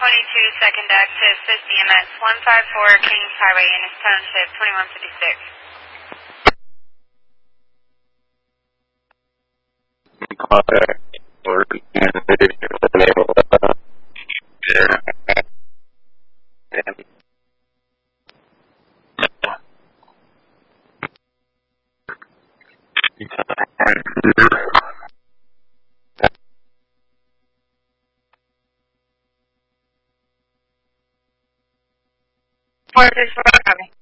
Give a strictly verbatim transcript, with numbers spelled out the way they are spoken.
twenty-two, second access, this E M S, one five four Kings Highway, Ennis Township, twenty-one fifty-six. Contact or Four six four, copy.